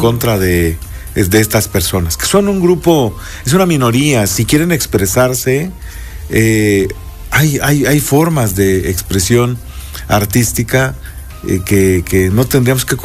contra de estas personas, que son un grupo, es una minoría. Si quieren expresarse, hay formas de expresión artística que no tendríamos que